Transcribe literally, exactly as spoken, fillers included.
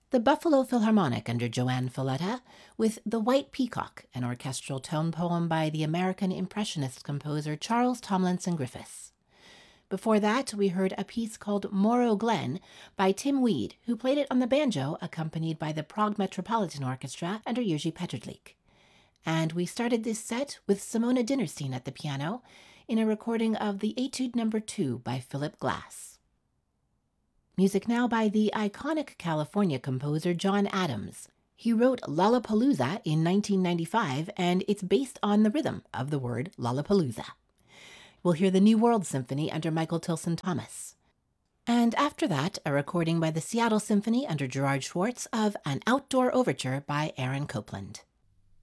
The Buffalo Philharmonic under Joanne Falletta with The White Peacock, an orchestral tone poem by the American Impressionist composer Charles Tomlinson Griffiths. Before that, we heard a piece called Morro Glen by Tim Weed, who played it on the banjo, accompanied by the Prague Metropolitan Orchestra under Jerzy Petrdlik. And we started this set with Simona Dinnerstein at the piano in a recording of the Etude Number two by Philip Glass. Music now by the iconic California composer John Adams. He wrote Lollapalooza in nineteen ninety-five, and it's based on the rhythm of the word Lollapalooza. We'll hear the New World Symphony under Michael Tilson Thomas. And after that, a recording by the Seattle Symphony under Gerard Schwartz of An Outdoor Overture by Aaron Copland.